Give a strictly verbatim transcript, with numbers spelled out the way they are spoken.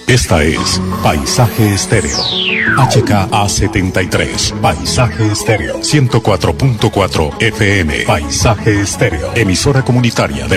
Esta es Paisaje Estéreo. H K A setenta y tres. Paisaje Estéreo. ciento cuatro punto cuatro F M. Paisaje Estéreo. Emisora comunitaria de